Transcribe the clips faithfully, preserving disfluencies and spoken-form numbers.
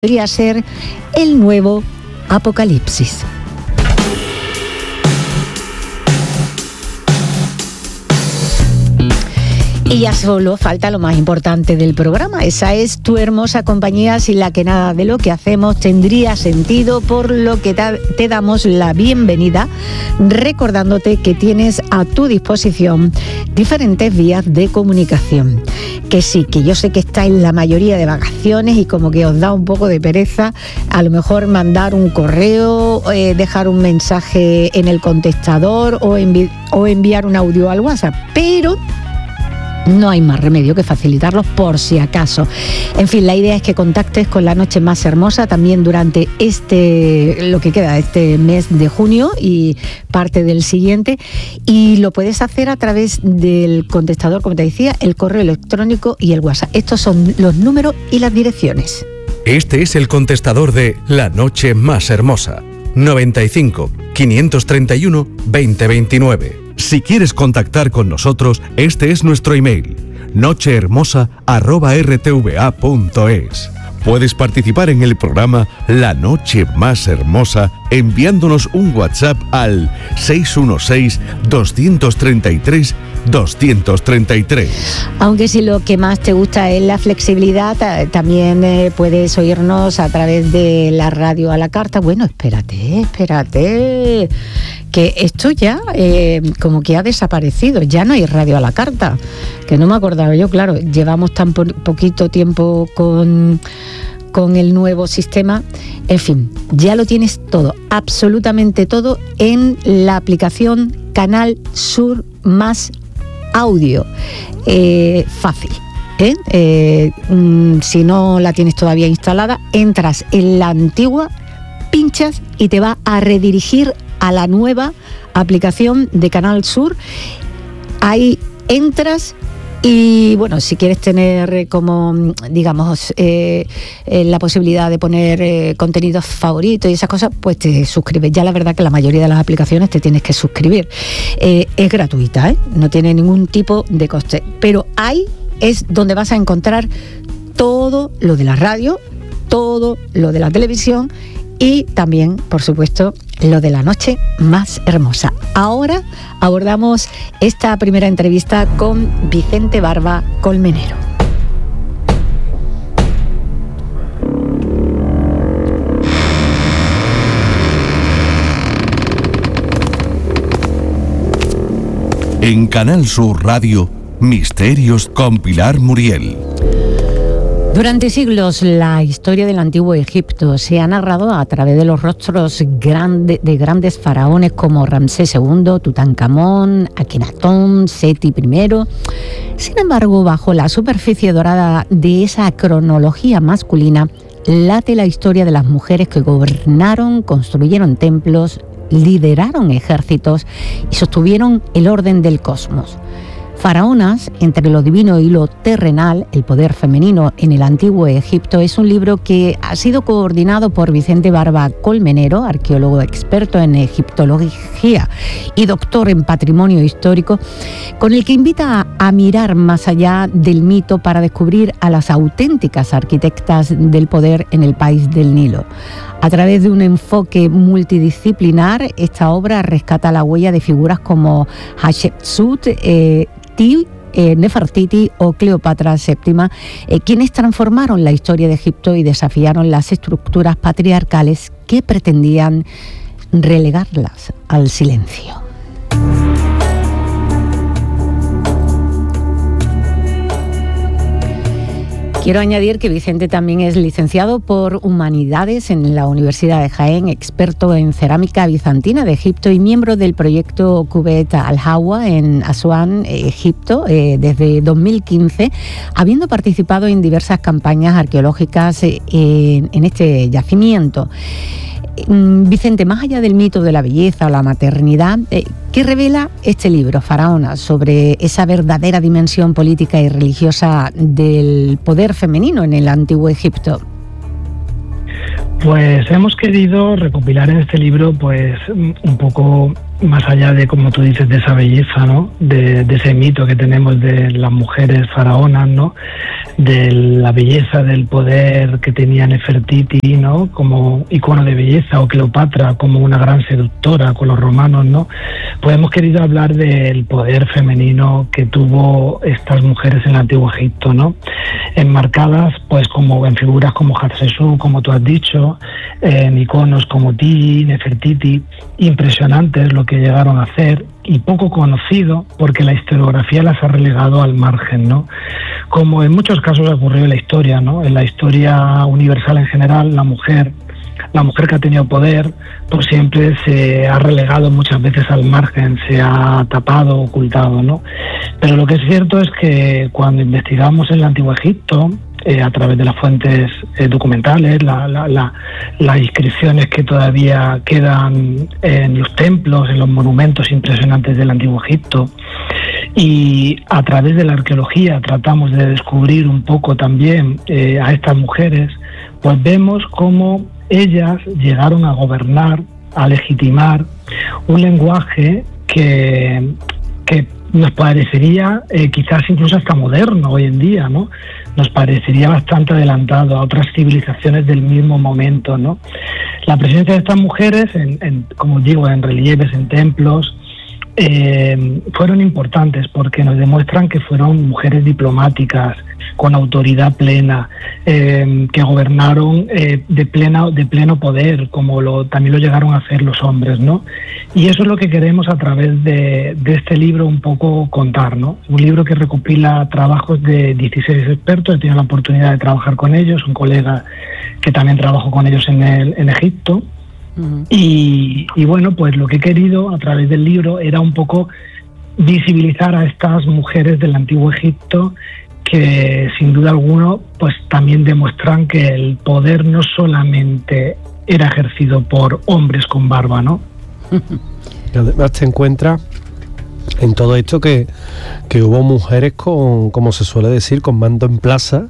podría ser el nuevo Apocalipsis. Y ya solo falta lo más importante del programa. Esa es tu hermosa compañía, sin la que nada de lo que hacemos tendría sentido, por lo que te damos la bienvenida, recordándote que tienes a tu disposición diferentes vías de comunicación. Que sí, que yo sé que estáis la mayoría de vacaciones y como que os da un poco de pereza a lo mejor mandar un correo, eh, dejar un mensaje en el contestador o, envi- o enviar un audio al WhatsApp, pero no hay más remedio que facilitarlos por si acaso. En fin, la idea es que contactes con La Noche Más Hermosa también durante este, lo que queda de este mes de junio y parte del siguiente, y lo puedes hacer a través del contestador, como te decía, el correo electrónico y el WhatsApp. Estos son los números y las direcciones. Este es el contestador de La Noche Más Hermosa: noventa y cinco, quinientos treinta y uno, veinte veintinueve. Si quieres contactar con nosotros, este es nuestro email: nochehermosa arroba r t v a punto es. Puedes participar en el programa La Noche Más Hermosa enviándonos un WhatsApp al seis uno seis, dos tres tres, dos tres tres. Aunque si lo que más te gusta es la flexibilidad, también eh, puedes oírnos a través de la radio a la carta. Bueno, espérate, espérate, que esto ya eh, como que ha desaparecido, ya no hay radio a la carta, que no me acordaba yo, claro, llevamos tan po- poquito tiempo con, con el nuevo sistema. En fin, ya lo tienes todo, absolutamente todo, en la aplicación Canal Sur Más Audio. Eh, fácil, ¿eh? Eh, mm, si no la tienes todavía instalada, entras en la antigua, pinchas y te va a redirigir a la nueva aplicación de Canal Sur. Ahí entras y, bueno, si quieres tener como, digamos, eh, eh, la posibilidad de poner eh, contenidos favoritos y esas cosas, pues te suscribes. Ya la verdad que la mayoría de las aplicaciones te tienes que suscribir. Eh, es gratuita, ¿eh? No tiene ningún tipo de coste. Pero ahí es donde vas a encontrar todo lo de la radio, todo lo de la televisión y también, por supuesto, lo de La Noche Más Hermosa. Ahora abordamos esta primera entrevista con Vicente Barba Colmenero. En Canal Sur Radio, Misterios con Pilar Muriel. Durante siglos, la historia del antiguo Egipto se ha narrado a través de los rostros grande, de grandes faraones como Ramsés segundo, Tutankamón, Akenatón, Seti primero. Sin embargo, bajo la superficie dorada de esa cronología masculina, late la historia de las mujeres que gobernaron, construyeron templos, lideraron ejércitos y sostuvieron el orden del cosmos. Faraonas, entre lo divino y lo terrenal, el poder femenino en el antiguo Egipto, es un libro que ha sido coordinado por Vicente Barba Colmenero, arqueólogo experto en egiptología y doctor en patrimonio histórico, con el que invita a, a mirar más allá del mito para descubrir a las auténticas arquitectas del poder en el país del Nilo. A través de un enfoque multidisciplinar, esta obra rescata la huella de figuras como Hatshepsut, eh, Ti, eh, Nefertiti o Cleopatra séptima, eh, quienes transformaron la historia de Egipto y desafiaron las estructuras patriarcales que pretendían relegarlas al silencio. Quiero añadir que Vicente también es licenciado por Humanidades en la Universidad de Jaén, experto en cerámica bizantina de Egipto y miembro del proyecto Cubet Al-Hawa en Asuán, Egipto, eh, desde dos mil quince, habiendo participado en diversas campañas arqueológicas eh, en, en este yacimiento. Vicente, más allá del mito de la belleza o la maternidad, eh, ¿qué revela este libro, Faraonas, sobre esa verdadera dimensión política y religiosa del poder femenino en el antiguo Egipto? Pues hemos querido recopilar en este libro pues un poco más allá de, como tú dices, de esa belleza, ¿no? De, de ese mito que tenemos de las mujeres faraonas, ¿no? De la belleza del poder que tenía Nefertiti, ¿no? Como icono de belleza, o Cleopatra como una gran seductora con los romanos, ¿no? Pues hemos querido hablar del poder femenino que tuvo estas mujeres en el Antiguo Egipto, ¿no? Enmarcadas, pues, como en figuras como Hatshepsut, como tú has dicho, en iconos como Ti, Nefertiti, impresionantes lo que llegaron a hacer y poco conocido porque la historiografía las ha relegado al margen, ¿no? Como en muchos casos ha ocurrido en la historia, ¿no? En la historia universal en general, la mujer, la mujer que ha tenido poder, pues siempre se ha relegado muchas veces al margen, se ha tapado, ocultado, ¿no? Pero lo que es cierto es que cuando investigamos en el Antiguo Egipto, Eh, a través de las fuentes eh, documentales, la, la, la, las inscripciones que todavía quedan en los templos, en los monumentos impresionantes del Antiguo Egipto, y a través de la arqueología tratamos de descubrir un poco también eh, a estas mujeres, pues vemos cómo ellas llegaron a gobernar, a legitimar un lenguaje que, que nos parecería eh, quizás incluso hasta moderno hoy en día, ¿no? Nos parecería bastante adelantado a otras civilizaciones del mismo momento, ¿no? La presencia de estas mujeres, en, en, como digo, en relieves, en templos, eh, fueron importantes porque nos demuestran que fueron mujeres diplomáticas, con autoridad plena, eh, que gobernaron eh, de, plena, de pleno poder, como lo, también lo llegaron a hacer los hombres, ¿no? Y eso es lo que queremos a través de, de este libro un poco contar, ¿no? Un libro que recopila trabajos de dieciséis expertos. He tenido la oportunidad de trabajar con ellos, un colega que también trabajó con ellos en, el, en Egipto. Uh-huh. y, y bueno, pues lo que he querido a través del libro era un poco visibilizar a estas mujeres del Antiguo Egipto que sin duda alguna pues también demuestran que el poder no solamente era ejercido por hombres con barba, ¿no? Además te encuentras en todo esto que, que hubo mujeres con, como se suele decir, con mando en plaza,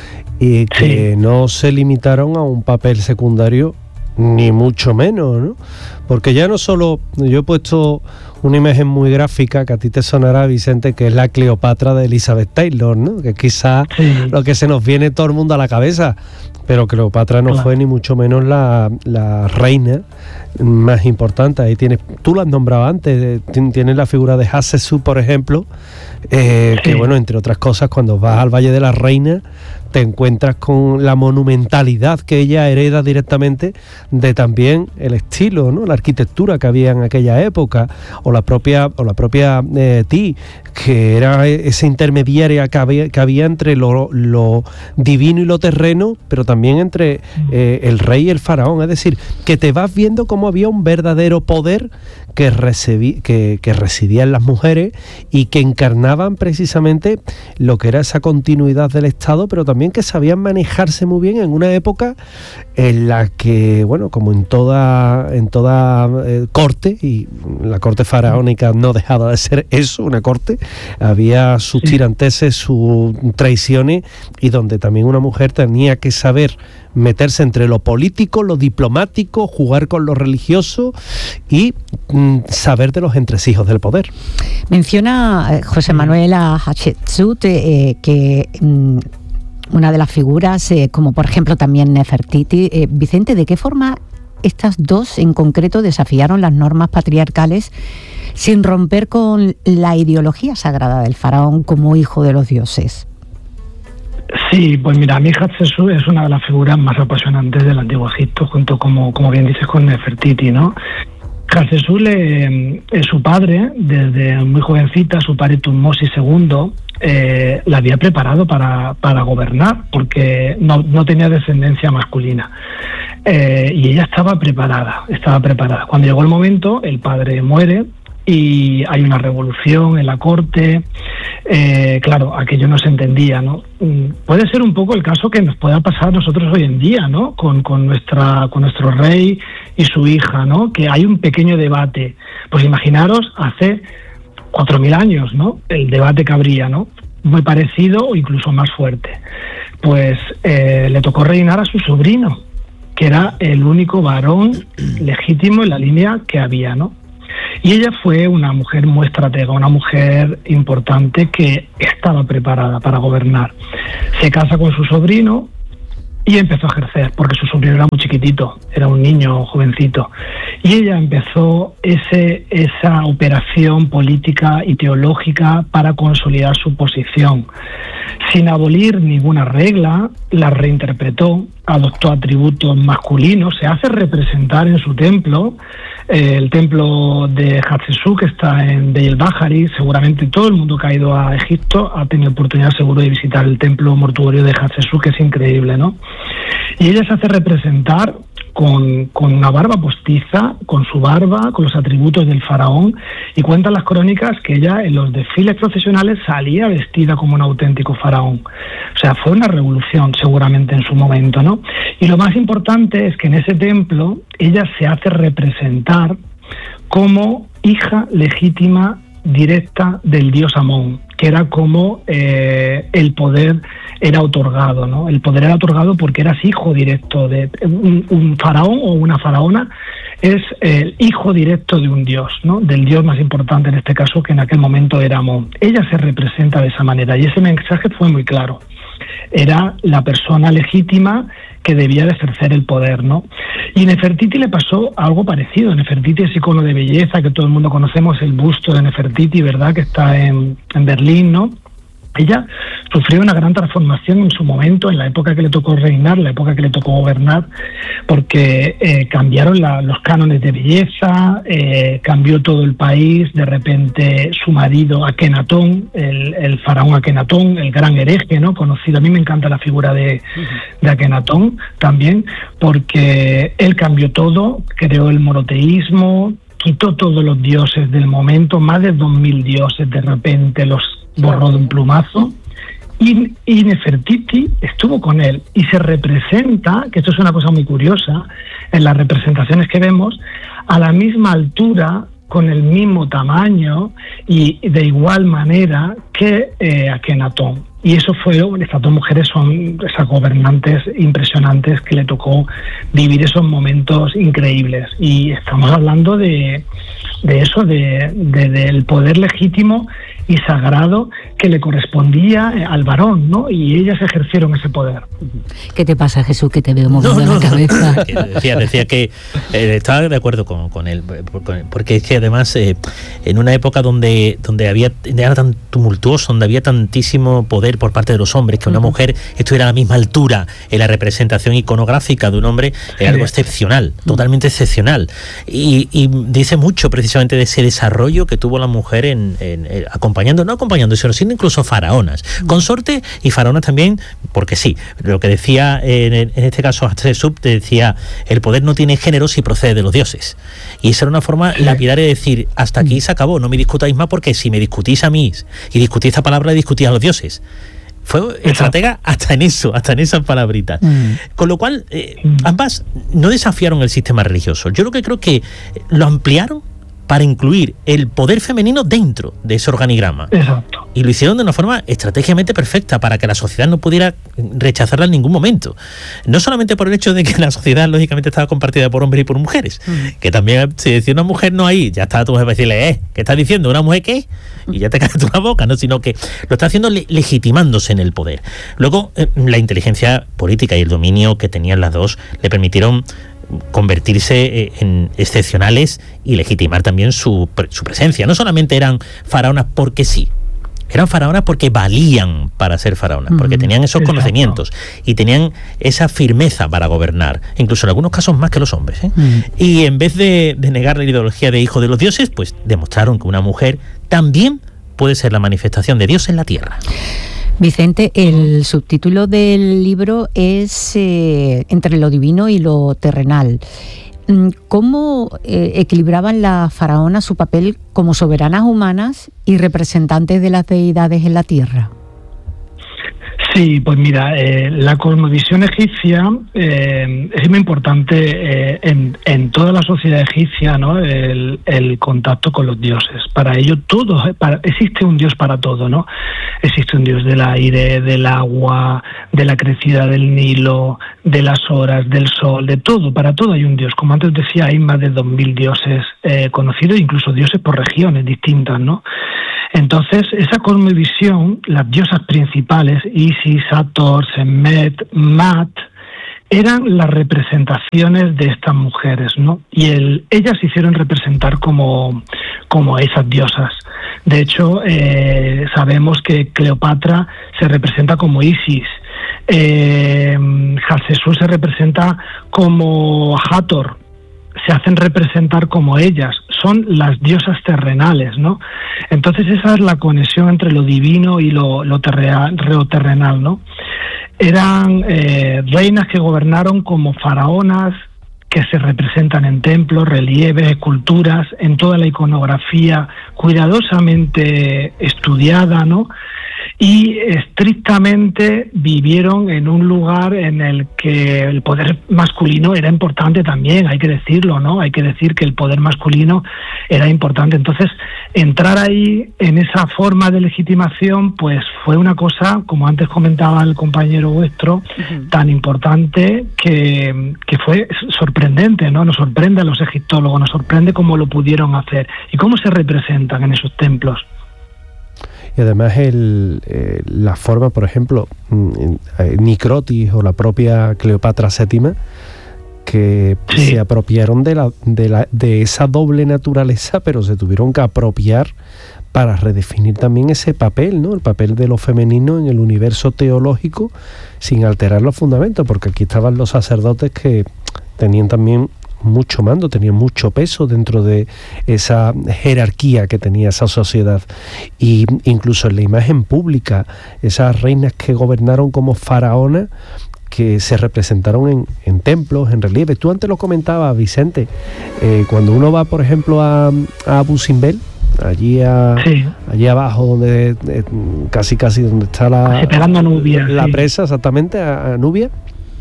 y que sí, no se limitaron a un papel secundario, ni mucho menos, ¿no? Porque ya no solo, yo he puesto una imagen muy gráfica que a ti te sonará, Vicente, que es la Cleopatra de Elizabeth Taylor, ¿no? Que quizás sí, lo que se nos viene todo el mundo a la cabeza, pero Cleopatra no claro. fue ni mucho menos la, la reina más importante. Ahí tienes, tú lo has nombrado antes, tienes la figura de Hatshepsut, por ejemplo, eh, sí. que bueno, entre otras cosas, cuando vas al Valle de la Reina te encuentras con la monumentalidad que ella hereda directamente de también el estilo, ¿no? La arquitectura que había en aquella época, o la propia o la propia eh, Ti, que era esa intermediaria que había, que había entre lo, lo divino y lo terreno, pero también entre eh, el rey y el faraón. Es decir, que te vas viendo cómo había un verdadero poder que, recibí, que, que residía en las mujeres y que encarnaban precisamente lo que era esa continuidad del Estado, pero también que sabían manejarse muy bien en una época en la que, bueno, como en toda en toda eh, corte, y la corte faraónica no dejaba de ser eso, una corte, había sus tiranteses, sus traiciones, y donde también una mujer tenía que saber meterse entre lo político, lo diplomático, jugar con lo religioso y mm, saber de los entresijos del poder. Menciona eh, José Manuel a Hatshepsut, eh, que mm, una de las figuras, eh, como por ejemplo también Nefertiti. Eh, Vicente, ¿de qué forma estas dos en concreto desafiaron las normas patriarcales sin romper con la ideología sagrada del faraón como hijo de los dioses? Sí, pues mira, a mí Hatshepsut es una de las figuras más apasionantes del Antiguo Egipto, junto, como, como bien dices, con Nefertiti, ¿no? Hatshepsut, eh, su padre, desde muy jovencita, su padre Tutmosis segundo, eh, la había preparado para, para gobernar, porque no, no tenía descendencia masculina. Eh, y ella estaba preparada, estaba preparada. Cuando llegó el momento, el padre muere y hay una revolución en la corte. Eh, claro, aquello no se entendía, ¿no? Puede ser un poco el caso que nos pueda pasar a nosotros hoy en día, ¿no? Con, con nuestra, con nuestro rey y su hija, ¿no? Que hay un pequeño debate. Pues imaginaros hace cuatro mil años, ¿no? El debate que habría, ¿no? Muy parecido o incluso más fuerte. Pues eh, le tocó reinar a su sobrino, que era el único varón legítimo en la línea que había, ¿no? Y ella fue una mujer muy estratega, una mujer importante que estaba preparada para gobernar. Se casa con su sobrino y empezó a ejercer, porque su sobrino era muy chiquitito, era un niño jovencito. Y ella empezó ese, esa operación política y teológica para consolidar su posición. Sin abolir ninguna regla, la reinterpretó, adoptó atributos masculinos, se hace representar en su templo, eh, el templo de Hatshepsut, que está en Deir el-Bahari. Seguramente todo el mundo que ha ido a Egipto ha tenido oportunidad seguro de visitar el templo mortuorio de Hatshepsut, que es increíble, ¿no? Y ella se hace representar con, con una barba postiza, con su barba, con los atributos del faraón, y cuentan las crónicas que ella en los desfiles procesionales salía vestida como un auténtico faraón. O sea, fue una revolución seguramente en su momento, ¿no? Y lo más importante es que en ese templo ella se hace representar como hija legítima directa del dios Amón, que era como eh, el poder era otorgado, ¿no? El poder era otorgado porque eras hijo directo de un, un faraón o una faraona, es el hijo directo de un dios, ¿no? Del dios más importante en este caso, que en aquel momento era Amón. Ella se representa de esa manera y ese mensaje fue muy claro. Era la persona legítima que debía de ejercer el poder, ¿no? Y Nefertiti le pasó algo parecido. Nefertiti es icono de belleza, que todo el mundo conocemos, el busto de Nefertiti, ¿verdad?, que está en, en Berlín, ¿no? Ella sufrió una gran transformación en su momento, en la época que le tocó reinar, la época que le tocó gobernar, porque eh, cambiaron la, los cánones de belleza, eh, cambió todo el país. De repente su marido Akenatón, el, el faraón Akenatón, el gran hereje, ¿no?, conocido. A mí me encanta la figura de, de Akenatón también, porque él cambió todo, creó el monoteísmo, quitó todos los dioses del momento, más de dos mil dioses de repente los borró de un plumazo, y, y Nefertiti estuvo con él y se representa, que esto es una cosa muy curiosa, en las representaciones que vemos, a la misma altura, con el mismo tamaño y de igual manera que eh, Akenatón. Y eso fue, estas dos mujeres son esas gobernantes impresionantes que le tocó vivir esos momentos increíbles. Y estamos hablando de, de eso, de, de, del poder legítimo y sagrado que le correspondía al varón, ¿no? Y ellas ejercieron ese poder. ¿Qué te pasa, Jesús, que te veo moviendo no, no, la cabeza? No, decía, decía que eh, estaba de acuerdo con, con él, porque es que además eh, en una época donde, donde había, era tan tumultuoso, donde había tantísimo poder por parte de los hombres, que una uh-huh. mujer estuviera a la misma altura en la representación iconográfica de un hombre, sí. era algo excepcional, uh-huh. totalmente excepcional. Y, y dice mucho precisamente de ese desarrollo que tuvo la mujer en, en, en acompañando, no acompañando, sino siendo incluso faraonas, uh-huh. consorte y faraonas también, porque sí, lo que decía en, en este caso Hatshepsut, decía, el poder no tiene género si procede de los dioses. Y esa era una forma sí. lapidaria de decir, hasta aquí se acabó, no me discutáis más, porque si me discutís a mí y discutís esta palabra, discutís a los dioses. Fue estratega hasta en eso, hasta en esas palabritas. Mm. Con lo cual, eh, ambas no desafiaron el sistema religioso. Yo lo que creo que lo ampliaron para incluir el poder femenino dentro de ese organigrama. Exacto. Y lo hicieron de una forma estratégicamente perfecta para que la sociedad no pudiera rechazarla en ningún momento. No solamente por el hecho de que la sociedad lógicamente estaba compartida por hombres y por mujeres, mm. que también si decía una mujer no ahí, ya estaba tú a decirle, eh, ¿qué estás diciendo? ¿Una mujer qué? Y ya te cae tú la boca, ¿no? Sino que lo está haciendo le- legitimándose en el poder. Luego, eh, la inteligencia política y el dominio que tenían las dos le permitieron convertirse en excepcionales y legitimar también su, su presencia. No solamente eran faraonas porque sí, eran faraonas porque valían para ser faraonas, porque tenían esos Exacto. conocimientos y tenían esa firmeza para gobernar, incluso en algunos casos más que los hombres, ¿eh? Mm. Y en vez de, de negar la ideología de hijo de los dioses, pues demostraron que una mujer también puede ser la manifestación de Dios en la tierra. Vicente, el subtítulo del libro es eh, Entre lo divino y lo terrenal. ¿Cómo eh, equilibraban las faraonas su papel como soberanas humanas y representantes de las deidades en la tierra? Sí, pues mira, eh, la cosmovisión egipcia eh, es muy importante eh, en, en toda la sociedad egipcia, ¿no? El, el contacto con los dioses. Para ello todo, para, existe un dios para todo, ¿no? Existe un dios del aire, del agua, de la crecida del Nilo, de las horas, del sol, de todo. Para todo hay un dios. Como antes decía, hay más de dos mil dioses eh, conocidos, incluso dioses por regiones distintas, ¿no? Entonces, esa cosmovisión, las diosas principales, Isis, Hathor, Semet, Mat, eran las representaciones de estas mujeres, ¿no? Y el, ellas se hicieron representar como, como esas diosas. De hecho, eh, sabemos que Cleopatra se representa como Isis, eh, Hatshepsut se representa como Hathor, se hacen representar como ellas, son las diosas terrenales, ¿no? Entonces esa es la conexión entre lo divino y lo, lo terrenal, terrenal, ¿no? Eran eh, reinas que gobernaron como faraonas, que se representan en templos, relieves, esculturas, en toda la iconografía cuidadosamente estudiada, ¿no? Y estrictamente vivieron en un lugar en el que el poder masculino era importante también, hay que decirlo, ¿no? Hay que decir que el poder masculino era importante. Entonces, entrar ahí en esa forma de legitimación, pues fue una cosa, como antes comentaba el compañero vuestro, uh-huh. tan importante que, que fue sorprendente, ¿no? Nos sorprende a los egiptólogos, nos sorprende cómo lo pudieron hacer y cómo se representan en esos templos. Y además el, eh, la forma, por ejemplo, Nicrotis o la propia Cleopatra séptima, que sí. se apropiaron de, la, de, la, de esa doble naturaleza, pero se tuvieron que apropiar para redefinir también ese papel, ¿no? El papel de lo femenino en el universo teológico, sin alterar los fundamentos, porque aquí estaban los sacerdotes que tenían también mucho mando, tenía mucho peso dentro de esa jerarquía que tenía esa sociedad. Y incluso en la imagen pública, esas reinas que gobernaron como faraonas, que se representaron en, en templos, en relieve. Tú antes lo comentabas, Vicente, eh, cuando uno va, por ejemplo, a, a Abu Simbel, allí a, sí. allí abajo, donde eh, casi casi donde está la, pegando a Nubia, la sí. presa, exactamente, a, a Nubia,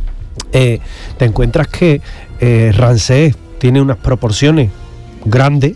eh, te encuentras que eh, Ramsés tiene unas proporciones grandes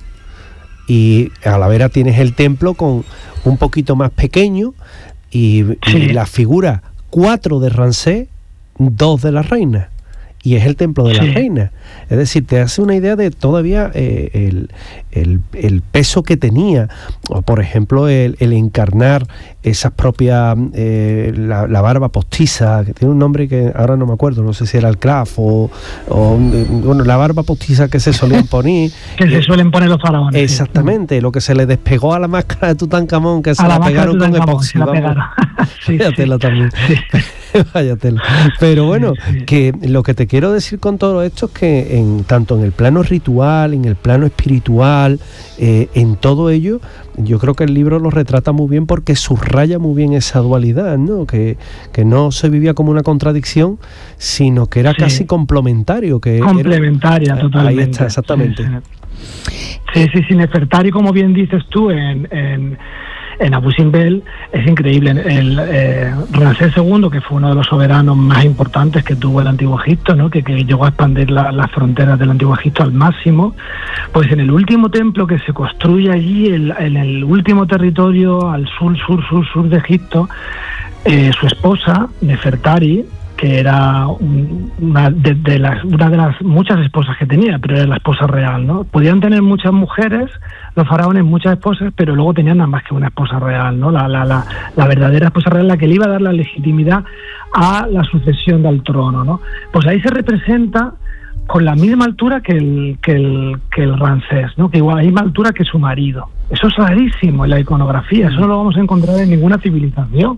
y a la vera tienes el templo con un poquito más pequeño y, sí. y la figura cuatro de Ramsés, dos de la reina, y es el templo de sí. la reina. Es decir, te hace una idea de todavía eh, el, el, el peso que tenía, o por ejemplo el, el encarnar esas propias, eh, la, la barba postiza, que tiene un nombre que ahora no me acuerdo, no sé si era el Kraf o, o bueno, la barba postiza que se solían poner. que se suelen poner los faraones. Exactamente, sí. Lo que se le despegó a la máscara de Tutankamón, que se a la, la pegaron con epoxi. sí, Váyatela sí. también. Sí. Váyatela. Pero bueno, sí, sí. que lo que te quiero decir con todo esto es que en, tanto en el plano ritual, en el plano espiritual, eh, en todo ello, yo creo que el libro lo retrata muy bien porque subraya muy bien esa dualidad, ¿no? Que, que no se vivía como una contradicción, sino que era sí. casi complementario. Que Complementaria, era, totalmente. Ahí está, exactamente. Sí, sí, sí, sí, Nefertari, como bien dices tú, en... en en Abu Simbel es increíble. El eh, Ramsés segundo, que fue uno de los soberanos más importantes que tuvo el Antiguo Egipto, ¿no? que, que llegó a expandir la, las fronteras del Antiguo Egipto al máximo, pues en el último templo que se construye allí, el, en el último territorio al sur, sur, sur, sur de Egipto, eh, su esposa, Nefertari, que era una de, de las una de las muchas esposas que tenía, pero era la esposa real, ¿no? Podían tener muchas mujeres, los faraones, muchas esposas, pero luego tenían nada más que una esposa real, ¿no? La, la, la, la verdadera esposa real, la que le iba a dar la legitimidad a la sucesión del trono, ¿no? Pues ahí se representa con la misma altura que el que el que el Ramsés, ¿no? Que igual a la misma altura que su marido. Eso es rarísimo en la iconografía, eso no lo vamos a encontrar en ninguna civilización.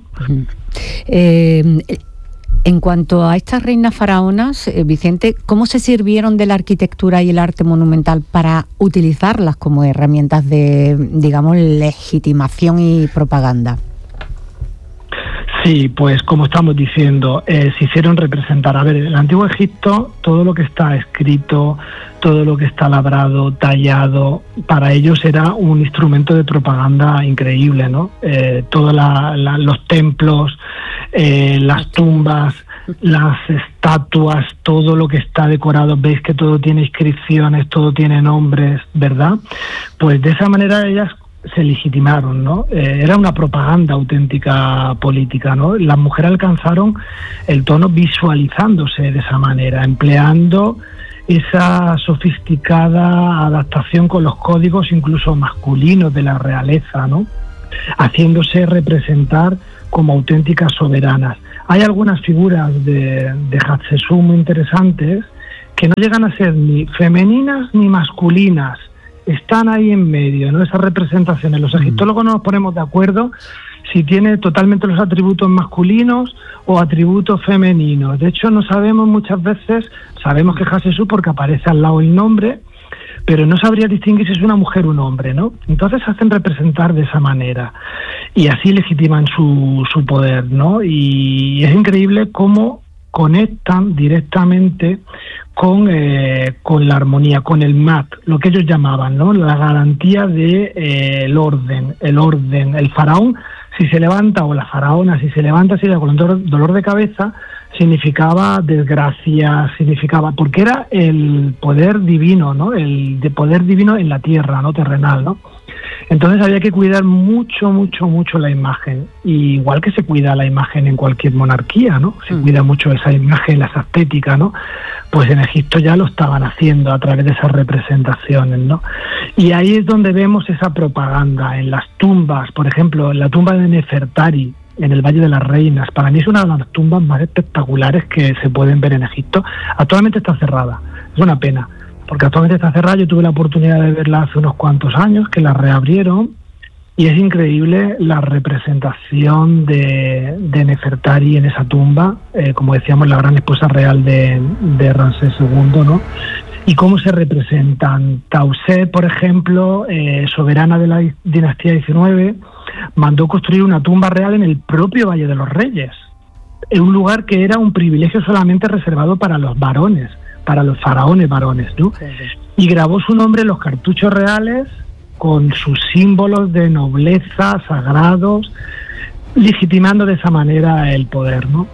Eh, En cuanto a estas reinas faraonas, eh, Vicente, ¿cómo se sirvieron de la arquitectura y el arte monumental para utilizarlas como herramientas de, digamos, legitimación y propaganda? Sí, pues como estamos diciendo, eh, se hicieron representar. A ver, en el Antiguo Egipto, todo lo que está escrito, todo lo que está labrado, tallado, para ellos era un instrumento de propaganda increíble, ¿no? Eh, todos la, la, los templos, eh, las tumbas, las estatuas, todo lo que está decorado, veis que todo tiene inscripciones, todo tiene nombres, ¿verdad? Pues de esa manera ellas se legitimaron, ¿no? Eh, era una propaganda auténtica política, ¿no? Las mujeres alcanzaron el tono visualizándose de esa manera, empleando esa sofisticada adaptación con los códigos incluso masculinos de la realeza, ¿no? Haciéndose representar como auténticas soberanas. Hay algunas figuras de, de Hatshepsut muy interesantes que no llegan a ser ni femeninas ni masculinas, están ahí en medio, ¿no? Esas representaciones. Los egiptólogos no nos ponemos de acuerdo si tiene totalmente los atributos masculinos o atributos femeninos. De hecho, no sabemos muchas veces, sabemos que Hatshepsut porque aparece al lado el nombre, pero no sabría distinguir si es una mujer o un hombre, ¿no? Entonces se hacen representar de esa manera y así legitiman su, su poder, ¿no? Y es increíble cómo conectan directamente con, eh, con la armonía, con el mat, lo que ellos llamaban, ¿no? La garantía de eh, el orden, el orden. El faraón, si se levanta, o la faraona, si se levanta así con dolor, dolor de cabeza, significaba desgracia, significaba, porque era el poder divino, ¿no? El de poder divino en la tierra, no terrenal, ¿no? Entonces había que cuidar mucho, mucho, mucho la imagen, y igual que se cuida la imagen en cualquier monarquía, ¿no? Se mm. cuida mucho esa imagen, esa estética, ¿no? Pues en Egipto ya lo estaban haciendo a través de esas representaciones, ¿no? Y ahí es donde vemos esa propaganda, en las tumbas, por ejemplo, en la tumba de Nefertari, en el Valle de las Reinas. Para mí es una de las tumbas más espectaculares que se pueden ver en Egipto. Actualmente está cerrada, es una pena, porque actualmente está cerrada. Yo tuve la oportunidad de verla hace unos cuantos años, que la reabrieron, y es increíble la representación de, de Nefertari en esa tumba, eh, como decíamos, la gran esposa real de, de Ramsés segundo, ¿no? Y cómo se representan. Tauset, por ejemplo, eh, soberana de la dinastía diecinueve, mandó construir una tumba real en el propio Valle de los Reyes, en un lugar que era un privilegio solamente reservado para los varones, para los faraones varones, ¿no? Sí, sí. Y grabó su nombre en los cartuchos reales con sus símbolos de nobleza sagrados, legitimando de esa manera el poder, ¿no?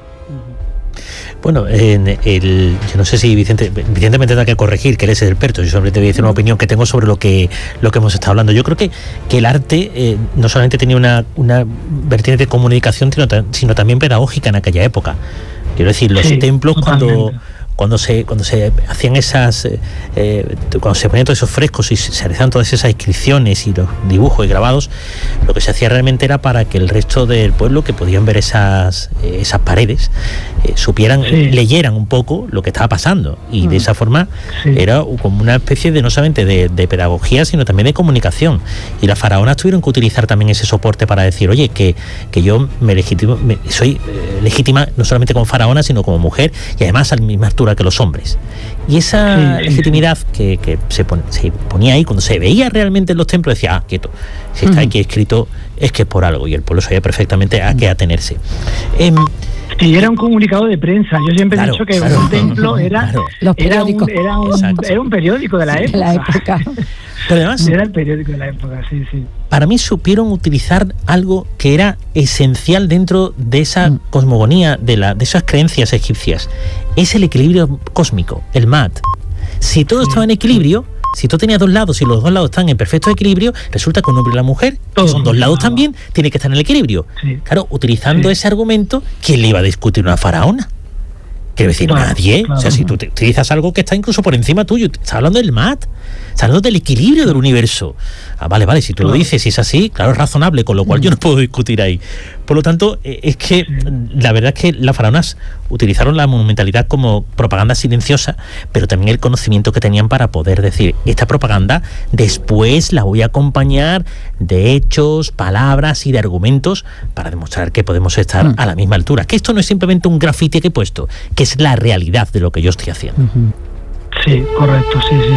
Bueno, en el, yo no sé si Vicente, Vicente me tendrá que corregir, que él es el experto. Yo solamente voy a decir una opinión que tengo sobre lo que lo que hemos estado hablando. Yo creo que, que el arte eh, no solamente tenía una, una vertiente de comunicación, sino, sino también pedagógica en aquella época. Quiero decir, los sí, templos totalmente. cuando... Cuando se, cuando se hacían esas, eh, cuando se ponían todos esos frescos y se realizaban todas esas inscripciones y los dibujos y grabados, lo que se hacía realmente era para que el resto del pueblo que podían ver esas, eh, esas paredes, eh, supieran, sí. leyeran un poco lo que estaba pasando. Y mm. de esa forma sí. era como una especie de no solamente de, de pedagogía, sino también de comunicación. Y las faraonas tuvieron que utilizar también ese soporte para decir, oye, que, que yo me legitimo, me, soy eh, legítima no solamente como faraona, sino como mujer, y además a la misma altura que los hombres. Y esa sí, legitimidad sí. que, que se, pon, se ponía ahí, cuando se veía realmente en los templos, decía, ah, quieto, si está uh-huh. aquí escrito es que es por algo, y el pueblo sabía perfectamente a qué atenerse. Eh, Sí, era un comunicado de prensa. Yo siempre claro, he dicho que claro, un templo era, claro. era, un, era, un, era un periódico de la sí, época. La época. Pero además, era el periódico de la época, sí, sí. Para mí supieron utilizar algo que era esencial dentro de esa mm. cosmogonía, de, la, de esas creencias egipcias. Es el equilibrio cósmico, el mat. Si todo sí, estaba en equilibrio, si tú tenías dos lados y los dos lados están en perfecto equilibrio, resulta que un hombre y la mujer, que son dos lados también, tienen que estar en el equilibrio. Sí. Claro, utilizando sí. ese argumento, ¿quién le iba a discutir una faraona? Quiero decir, claro, nadie. Claro. O sea, si tú te utilizas algo que está incluso por encima tuyo, estás hablando del mat, estás hablando del equilibrio del universo. Ah, vale, vale, si tú claro. lo dices, si es así, claro, es razonable, con lo cual yo no puedo discutir ahí. Por lo tanto, es que la verdad es que las faraonas utilizaron la monumentalidad como propaganda silenciosa, pero también el conocimiento que tenían para poder decir, esta propaganda después la voy a acompañar de hechos, palabras y de argumentos para demostrar que podemos estar mm. a la misma altura. Que esto no es simplemente un grafiti que he puesto, que es la realidad de lo que yo estoy haciendo. Uh-huh. Sí, correcto, sí, sí,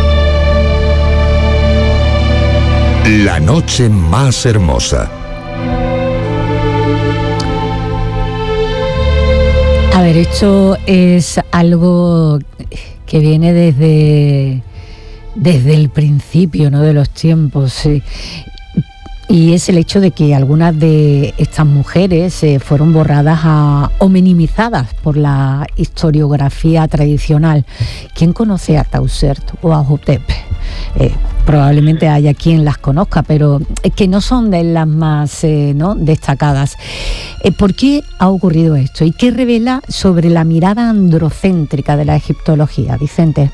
sí. La noche más hermosa. A ver, esto es algo que viene desde, desde el principio, ¿no?, de los tiempos. y es el hecho de que algunas de estas mujeres eh, fueron borradas a, o minimizadas por la historiografía tradicional. ¿Quién conoce a Tausert o a Hotep? Eh, probablemente haya quien las conozca, pero es que no son de las más eh, ¿no? destacadas. Eh, ¿Por qué ha ocurrido esto? ¿Y qué revela sobre la mirada androcéntrica de la egiptología, Vicente?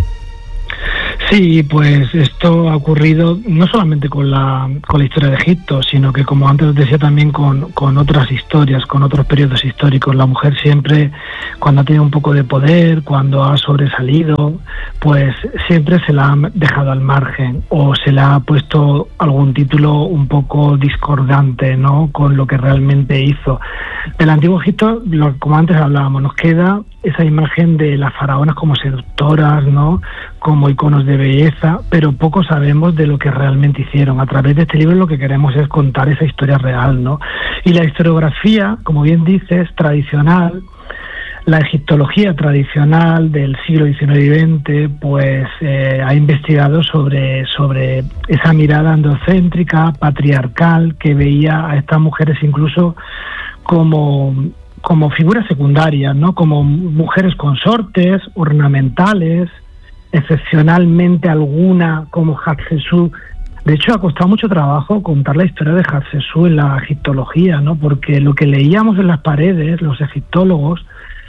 Sí, pues esto ha ocurrido no solamente con la, con la historia de Egipto, sino que, como antes os decía, también con, con otras historias, con otros periodos históricos. La mujer siempre, cuando ha tenido un poco de poder, cuando ha sobresalido, pues siempre se la ha dejado al margen o se le ha puesto algún título un poco discordante, ¿no?, con lo que realmente hizo. Del antiguo Egipto, lo, como antes hablábamos, nos queda esa imagen de las faraonas como seductoras, ¿no?, como iconos de belleza, pero poco sabemos de lo que realmente hicieron. A través de este libro lo que queremos es contar esa historia real, ¿no? Y la historiografía, como bien dices, tradicional, la egiptología tradicional del siglo diecinueve y veinte, pues eh, ha investigado sobre, sobre esa mirada androcéntrica, patriarcal, que veía a estas mujeres incluso como... como figuras secundarias, ¿no?, como mujeres consortes, ornamentales, excepcionalmente alguna como Hatshepsut. De hecho, ha costado mucho trabajo contar la historia de Hatshepsut en la egiptología, ¿no?, porque lo que leíamos en las paredes, los egiptólogos,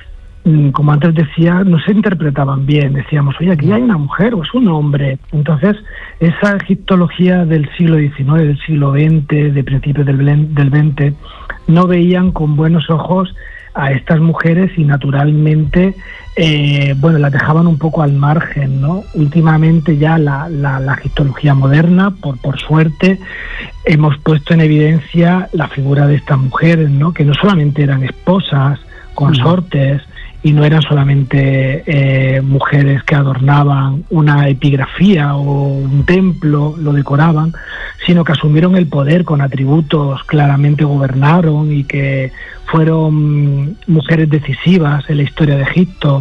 como antes decía, no se interpretaban bien. Decíamos, oye, aquí hay una mujer o es un hombre. Entonces, esa egiptología del siglo diecinueve, del siglo veinte, de principios del, del veinte, no veían con buenos ojos a estas mujeres y naturalmente, eh, bueno, las dejaban un poco al margen, ¿no? Últimamente ya la, la, la egiptología moderna, por, por suerte, hemos puesto en evidencia la figura de estas mujeres, ¿no?, que no solamente eran esposas, consortes, y no eran solamente eh, mujeres que adornaban una epigrafía o un templo, lo decoraban, sino que asumieron el poder con atributos, claramente gobernaron y que fueron mujeres decisivas en la historia de Egipto.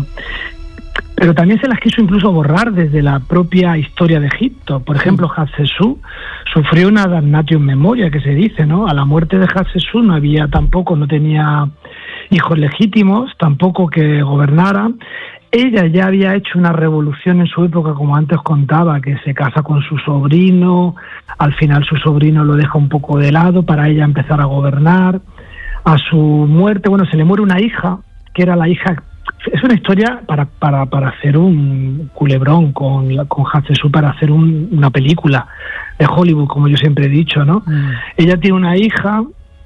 Pero también se las quiso incluso borrar desde la propia historia de Egipto. Por ejemplo, Hatshepsut sufrió una damnatio in memoria, que se dice, ¿no? A la muerte de Hatshepsut no había tampoco, no tenía hijos legítimos, tampoco que gobernaran. Ella ya había hecho una revolución en su época, como antes contaba, que se casa con su sobrino, al final su sobrino lo deja un poco de lado para ella empezar a gobernar. A su muerte, bueno, se le muere una hija, que era la hija... Es una historia para, para, para hacer un culebrón con, con Hatshepsut, para hacer un, una película de Hollywood, como yo siempre he dicho, ¿no? Mm. Ella tiene una hija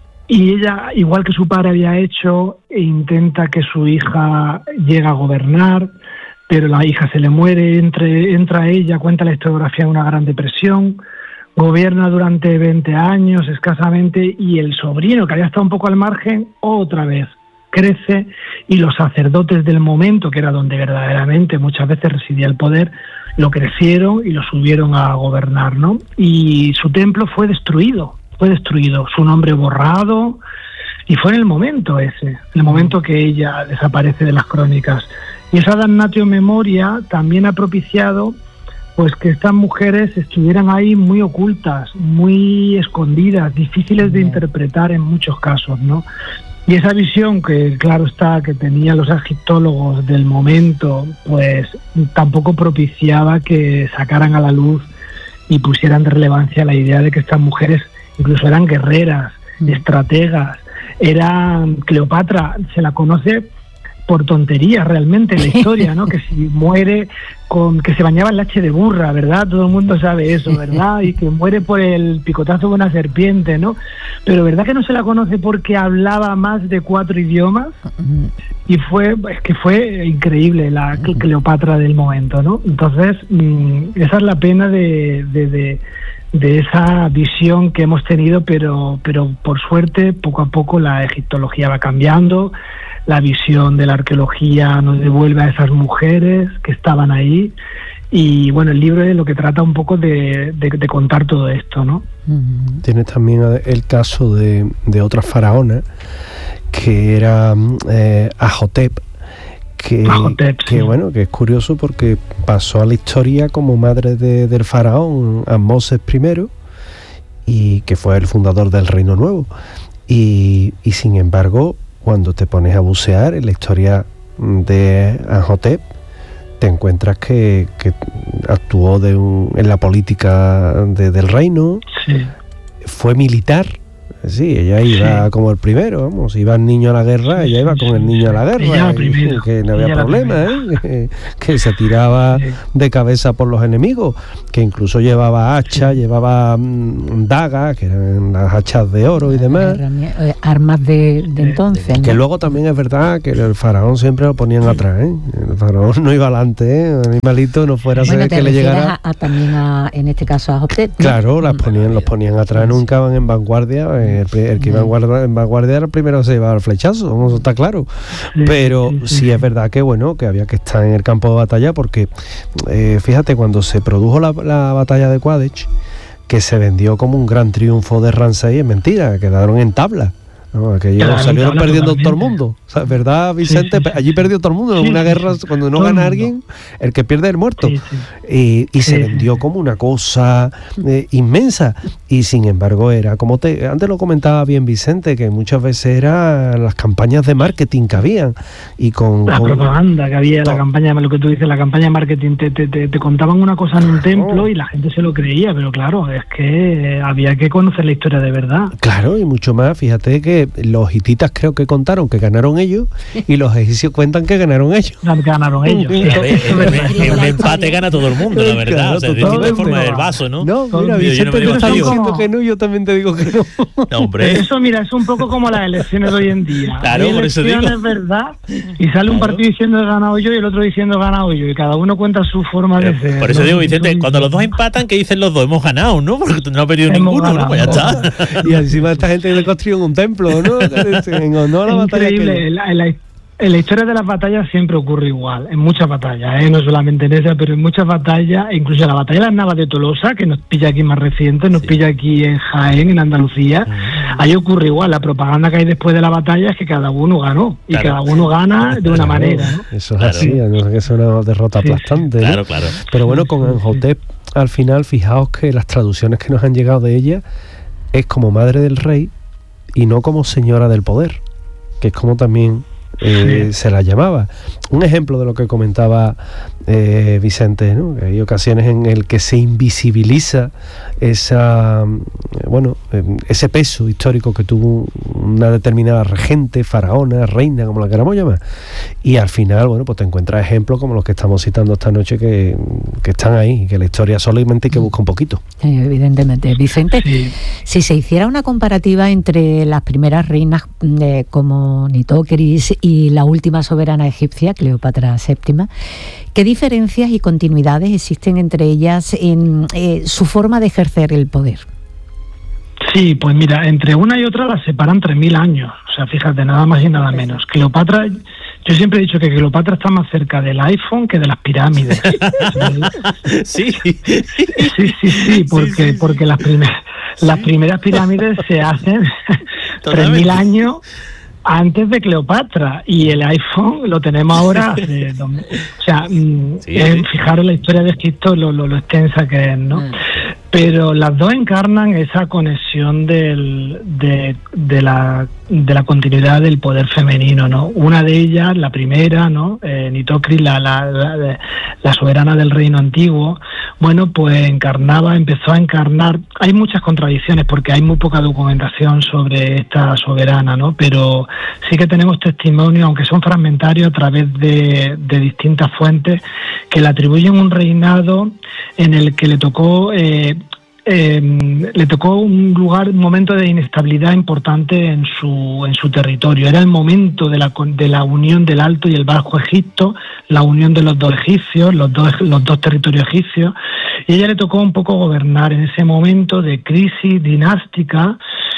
y ella, igual que su padre había hecho, intenta que su hija llegue a gobernar, pero la hija se le muere, entre, entra ella, cuenta la historiografía de una gran depresión, gobierna durante veinte años escasamente, y el sobrino, que había estado un poco al margen, otra vez crece, y los sacerdotes del momento, que era donde verdaderamente muchas veces residía el poder, lo crecieron y lo subieron a gobernar, ¿no? Y su templo fue destruido, fue destruido, su nombre borrado, y fue en el momento ese, en el momento que ella desaparece de las crónicas. Y esa damnatio memoria también ha propiciado pues que estas mujeres estuvieran ahí muy ocultas, muy escondidas, difíciles de interpretar en muchos casos, ¿no? Y esa visión que, claro está, que tenían los egiptólogos del momento, pues tampoco propiciaba que sacaran a la luz y pusieran de relevancia la idea de que estas mujeres incluso eran guerreras, estrategas. Eran Cleopatra, se la conoce por tonterías realmente en la historia, ¿no? Que si muere con que se bañaba en leche de burra, ¿verdad? Todo el mundo sabe eso, ¿verdad? Y que muere por el picotazo de una serpiente, ¿no? Pero ¿verdad que no se la conoce porque hablaba más de cuatro idiomas? Y fue, es que fue increíble la Cleopatra del momento, ¿no? Entonces, esa es la pena de, de, de, de esa visión que hemos tenido, pero, pero por suerte, poco a poco la egiptología va cambiando. La visión de la arqueología nos devuelve a esas mujeres que estaban ahí, y bueno, el libro es lo que trata un poco de, de, de contar todo esto, ¿no? Tienes también el caso de, de otra faraona que era eh, Ahotep, que, Ahotep, que sí. bueno, que es curioso porque pasó a la historia como madre de, del faraón Amoses primero. y que fue el fundador del Reino Nuevo. Y, y sin embargo, cuando te pones a bucear en la historia de Amenhotep, te encuentras que, que actuó de un, en la política de, del reino, sí. Fue militar. Sí, ella iba sí. como el primero, vamos, iba el niño a la guerra, ella iba con el niño a la guerra, y, que no había ella problema, ¿eh? que, que se tiraba sí. de cabeza por los enemigos, que incluso llevaba hacha, sí. llevaba mmm, dagas, que eran las hachas de oro y demás. Armas de, de entonces. Que ¿no? Luego también es verdad que el faraón siempre lo ponían sí. atrás, ¿eh? El faraón no iba adelante, ¿eh? El animalito no fuera bueno, a ser que le llegara. A, a, también a, en este caso a Amenhotep, ¿no? Claro, las ponían, los ponían atrás, nunca van en vanguardia. Eh, El, el que iba en, guarda, en vanguardia era el primero que se llevaba el flechazo, eso está claro. Sí, pero sí, sí. sí es verdad que bueno, que había que estar en el campo de batalla, porque eh, fíjate, cuando se produjo la, la batalla de Qadesh, que se vendió como un gran triunfo de Ramsés, es mentira, quedaron en tabla. No, que ellos claro, salieron perdiendo todo el mundo. O sea, ¿verdad, Vicente? Sí, sí, sí. Allí perdió todo el mundo. En sí, una guerra, sí, cuando no gana alguien, el que pierde es el muerto. Sí, sí. Y, y sí, se vendió sí. como una cosa eh, inmensa. Y sin embargo, era como te. Antes lo comentaba bien Vicente, que muchas veces eran las campañas de marketing que habían. Y con. La con, propaganda que había, todo. La campaña, lo que tú dices, la campaña de marketing. Te, te, te, te contaban una cosa en un templo y la gente se lo creía. Pero claro, es que había que conocer la historia de verdad. Claro, y mucho más. Fíjate que los hititas creo que contaron que ganaron ellos y los egipcios cuentan que ganaron ellos. Ganaron ellos. Sí. En un empate gana todo el mundo, la verdad. Claro, o sea, de distinta forma del vaso, ¿no? No, mira, Vicente te está diciendo que no, yo también te digo que no. No, hombre. Eso, mira, es un poco como las elecciones de hoy en día. Claro, por eso digo. Es verdad, y sale claro. un partido diciendo he ganado yo y el otro diciendo he ganado yo, y cada uno cuenta su forma de ser. Por eso ¿no? digo, Vicente, cuando los dos empatan, ¿qué dicen los dos? Hemos ganado, ¿no? Porque no ha perdido Hemos ninguno, ganado, ¿no? Pues ya está. Y encima esta gente le construyó un templo, ¿no? En honor a la batalla. Increíble, en la, en, la, en la historia de las batallas siempre ocurre igual, en muchas batallas, ¿eh? No solamente en esa, pero en muchas batallas, incluso la batalla de las Navas de Tolosa, que nos pilla aquí más reciente, nos sí. pilla aquí en Jaén, en Andalucía, mm. ahí ocurre igual, la propaganda que hay después de la batalla es que cada uno ganó, y claro. cada uno gana de una claro. manera, ¿no? Eso es claro. así, no sé que es una derrota sí. aplastante, ¿no? Claro, claro. Pero bueno, con Amenhotep, al final, fijaos que las traducciones que nos han llegado de ella es como madre del rey y no como señora del poder, que es como también eh, sí. se la llamaba. Un ejemplo de lo que comentaba eh, Vicente, ¿no? Que hay ocasiones en el que se invisibiliza esa, bueno, ese peso histórico que tuvo una determinada regente, faraona, reina, como la queramos llamar, y al final, bueno, pues te encuentras ejemplos como los que estamos citando esta noche que, que están ahí, que la historia solamente hay que buscar un poquito. Evidentemente. Vicente, sí. si se hiciera una comparativa entre las primeras reinas de, como Nitocris y la última soberana egipcia, Cleopatra séptima, ¿qué diferencias y continuidades existen entre ellas en eh, su forma de ejercer el poder? Sí, pues mira, entre una y otra las separan tres mil años. O sea, fíjate, nada más y nada menos. Cleopatra, yo siempre he dicho que Cleopatra está más cerca del iPhone que de las pirámides. Sí. Sí, sí, sí, porque, sí, sí, porque sí. las primeras ¿Sí? las primeras pirámides se hacen tres mil años antes de Cleopatra, y el iPhone lo tenemos ahora hace, o sea, sí, es, sí. fijaros la historia de Egipto, lo, lo, lo extensa que es, ¿no? Mm. Pero las dos encarnan esa conexión del, de, de, la, de la continuidad del poder femenino, ¿no? Una de ellas, la primera, ¿no? Eh, Nitocris, la, la, la, la soberana del reino antiguo, bueno, pues encarnaba, empezó a encarnar. Hay muchas contradicciones porque hay muy poca documentación sobre esta soberana, ¿no? Pero sí que tenemos testimonios, aunque son fragmentarios, a través de, de distintas fuentes, que le atribuyen un reinado en el que le tocó eh, eh, le tocó un lugar, un momento de inestabilidad importante en su en su territorio. Era el momento de la de la unión del Alto y el Bajo Egipto, la unión de los dos egipcios, los dos los dos territorios egipcios, y a ella le tocó un poco gobernar en ese momento de crisis dinástica.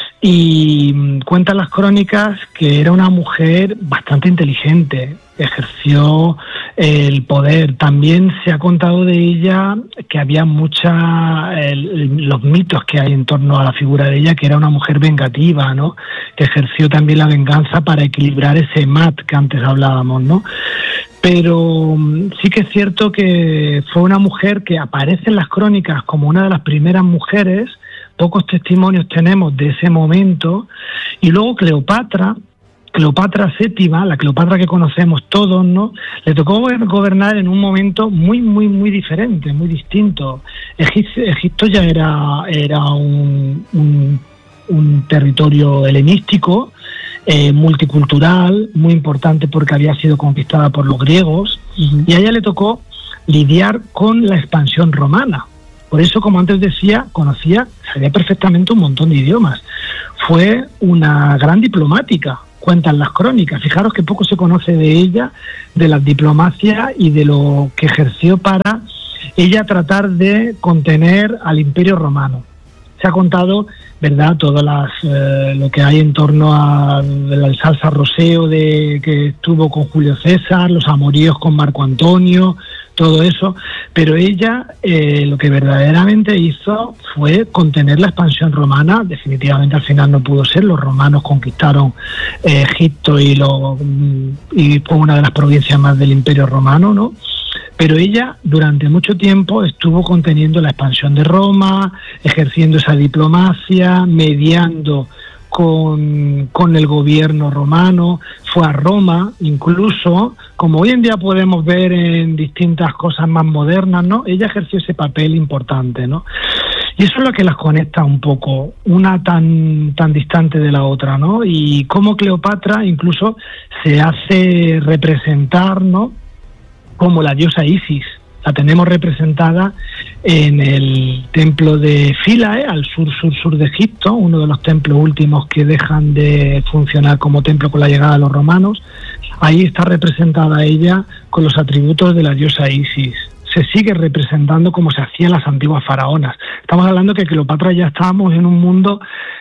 Y cuentan las crónicas que era una mujer bastante inteligente, ejerció el poder. También se ha contado de ella que había mucha, el, los mitos que hay en torno a la figura de ella, que era una mujer vengativa, ¿no? Que ejerció también la venganza para equilibrar ese mat que antes hablábamos, ¿no? Pero sí que es cierto que fue una mujer que aparece en las crónicas como una de las primeras mujeres, pocos testimonios tenemos de ese momento. Y luego Cleopatra, Cleopatra séptima, la Cleopatra que conocemos todos, ¿no? Le tocó gobernar en un momento muy, muy, muy diferente, muy distinto. Egipto, Egipto ya era, era un, un, un territorio helenístico, eh, multicultural, muy importante porque había sido conquistada por los griegos, uh-huh. y a ella le tocó lidiar con la expansión romana. Por eso, como antes decía, conocía, sabía perfectamente un montón de idiomas. Fue una gran diplomática, cuentan las crónicas. Fijaros que poco se conoce de ella, de la diplomacia y de lo que ejerció para ella tratar de contener al Imperio Romano. Se ha contado, ¿verdad?, todas las eh, lo que hay en torno al salsa roseo de que tuvo con Julio César, los amoríos con Marco Antonio, todo eso, pero ella eh, lo que verdaderamente hizo fue contener la expansión romana. Definitivamente al final no pudo ser, los romanos conquistaron eh, Egipto y, lo, y fue una de las provincias más del Imperio Romano, ¿no? Pero ella durante mucho tiempo estuvo conteniendo la expansión de Roma, ejerciendo esa diplomacia, mediando con, con el gobierno romano, fue a Roma, incluso, como hoy en día podemos ver en distintas cosas más modernas, ¿no? Ella ejerció ese papel importante, ¿no? Y eso es lo que las conecta un poco, una tan tan distante de la otra, ¿no? Y cómo Cleopatra incluso se hace representar, ¿no?, como la diosa Isis. La tenemos representada en el templo de Philae, al sur-sur-sur de Egipto, uno de los templos últimos que dejan de funcionar como templo con la llegada de los romanos. Ahí está representada ella con los atributos de la diosa Isis. Se sigue representando como se hacían las antiguas faraonas. Estamos hablando que Cleopatra ya estábamos en un mundo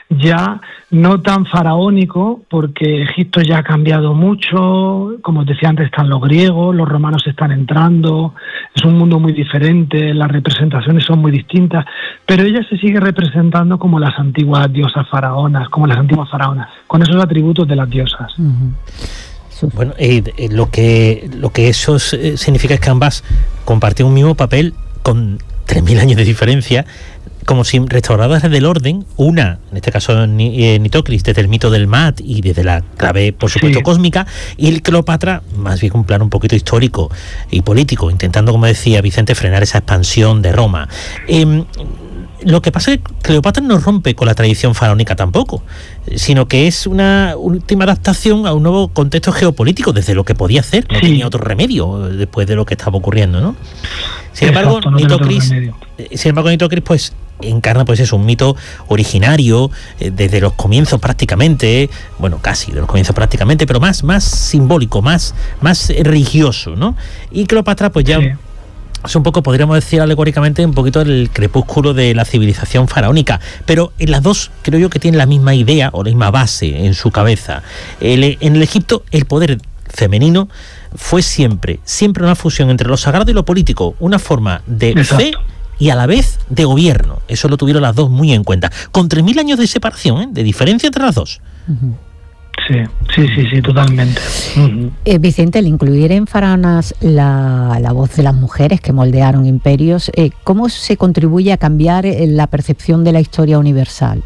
ya no tan faraónico, porque Egipto ya ha cambiado mucho. Como os decía antes, están los griegos, los romanos están entrando, es un mundo muy diferente, las representaciones son muy distintas, pero ella se sigue representando como las antiguas diosas faraonas, como las antiguas faraonas, con esos atributos de las diosas. Uh-huh. Bueno, eh, eh, lo que lo que eso eh, significa es que ambas compartían un mismo papel con tres mil años de diferencia, como si restauradas desde el orden, una, en este caso Nitocris, desde el mito del Maat y desde la clave, por supuesto, sí. cósmica, y el Cleopatra, más bien un plano un poquito histórico y político, intentando, como decía Vicente, frenar esa expansión de Roma. Eh, Lo que pasa es que Cleopatra no rompe con la tradición faraónica tampoco, sino que es una última adaptación a un nuevo contexto geopolítico, desde lo que podía hacer, no sí. tenía otro remedio después de lo que estaba ocurriendo, ¿no? Sin embargo, Exacto, no Nitocris, sin embargo, Nitocris pues encarna pues eso, un mito originario eh, desde los comienzos prácticamente, bueno, casi de los comienzos prácticamente, pero más más simbólico, más más religioso, ¿no? Y Cleopatra pues ya sí. es un poco, podríamos decir alegóricamente, un poquito el crepúsculo de la civilización faraónica, pero en las dos creo yo que tienen la misma idea o la misma base en su cabeza. El, en el Egipto el poder femenino fue siempre, siempre una fusión entre lo sagrado y lo político, una forma de Exacto. fe y a la vez de gobierno. Eso lo tuvieron las dos muy en cuenta, con tres mil años de separación, ¿eh? de diferencia entre las dos. Uh-huh. Sí, sí, sí, sí, totalmente. Uh-huh. Eh, Vicente, el incluir en Faraonas la, la voz de las mujeres que moldearon imperios, eh, ¿cómo se contribuye a cambiar la percepción de la historia universal?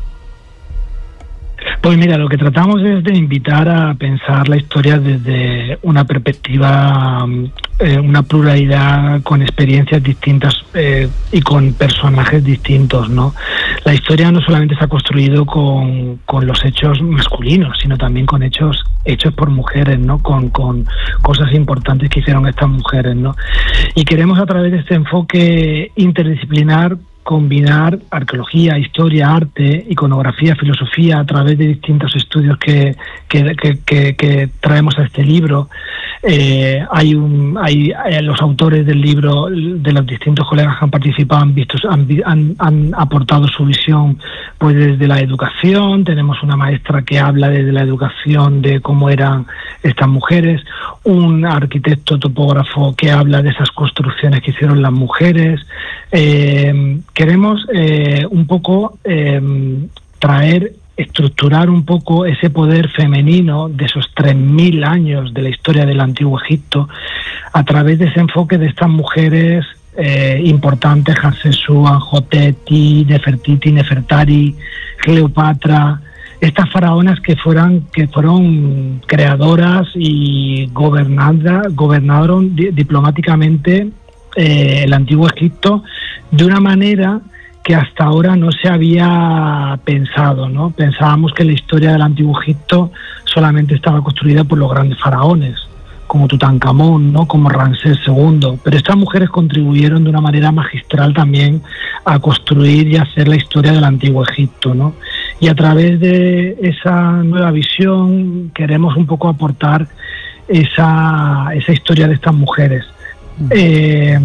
Pues mira, lo que tratamos es de invitar a pensar la historia desde una perspectiva, eh, una pluralidad con experiencias distintas eh, y con personajes distintos, ¿no? La historia no solamente se ha construido con, con los hechos masculinos, sino también con hechos hechos por mujeres, ¿no? Con, con cosas importantes que hicieron estas mujeres, ¿no? Y queremos a través de este enfoque interdisciplinar combinar arqueología, historia, arte, iconografía, filosofía a través de distintos estudios que, que, que, que, que traemos a este libro. Eh, hay un, hay eh, los autores del libro, de los distintos colegas que han participado, han, visto, han, han, han aportado su visión pues desde la educación. Tenemos una maestra que habla desde la educación de cómo eran estas mujeres, un arquitecto topógrafo que habla de esas construcciones que hicieron las mujeres. Eh, queremos eh, un poco eh, traer, estructurar un poco ese poder femenino de esos tres mil años de la historia del Antiguo Egipto a través de ese enfoque de estas mujeres eh, importantes, Hatshepsut, Anhoteti, Nefertiti, Nefertari, Cleopatra, estas faraonas que fueran que fueron creadoras y gobernadas, gobernaron di- diplomáticamente eh, el antiguo Egipto de una manera que hasta ahora no se había pensado, ¿no? Pensábamos que la historia del antiguo Egipto solamente estaba construida por los grandes faraones, como Tutankamón, ¿no? Como Ramsés segundo, pero estas mujeres contribuyeron de una manera magistral también a construir y hacer la historia del antiguo Egipto, ¿no? Y a través de esa nueva visión queremos un poco aportar esa, esa historia de estas mujeres. Eh,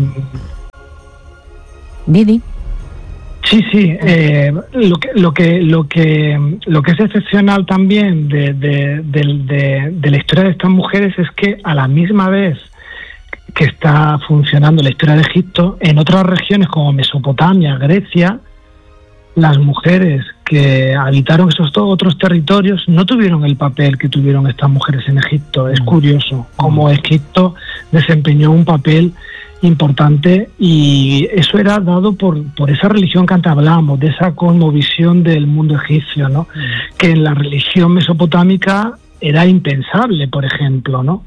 Didi. Sí, sí. Eh, lo que lo que lo que lo que es excepcional también de, de, de, de, de la historia de estas mujeres es que a la misma vez que está funcionando la historia de Egipto, en otras regiones como Mesopotamia, Grecia, las mujeres que habitaron esos otros territorios no tuvieron el papel que tuvieron estas mujeres en Egipto. Es curioso cómo Egipto desempeñó un papel importante, y eso era dado por, por esa religión que antes hablábamos, de esa cosmovisión del mundo egipcio, ¿no? Mm. Que en la religión mesopotámica era impensable, por ejemplo, ¿no?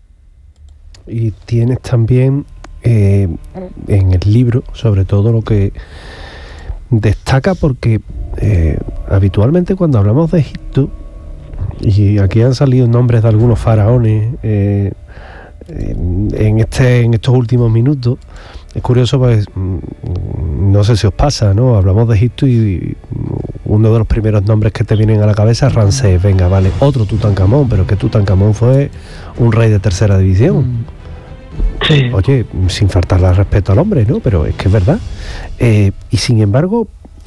Y tienes también eh, en el libro, sobre todo, lo que destaca, porque eh, habitualmente cuando hablamos de Egipto, y aquí han salido nombres de algunos faraones eh, en este en estos últimos minutos, es curioso, pues no sé si os pasa, ¿no? Hablamos de Egipto y uno de los primeros nombres que te vienen a la cabeza es Ramsés. Venga, vale, otro Tutankamón, pero que Tutankamón fue un rey de tercera división. Sí. Oye, sin faltarle al respeto al hombre, ¿no? Pero es que es verdad. Eh, y sin embargo,